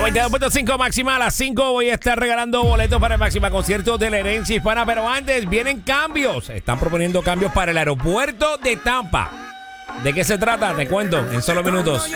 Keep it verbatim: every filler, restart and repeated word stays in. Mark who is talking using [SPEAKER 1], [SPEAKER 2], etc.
[SPEAKER 1] noventa y dos punto cinco Máxima, a las cinco voy a estar regalando boletos para el Máxima Concierto de la Herencia Hispana, pero antes vienen cambios. Están proponiendo cambios para el aeropuerto de Tampa. ¿De qué se trata? Te cuento en solo minutos.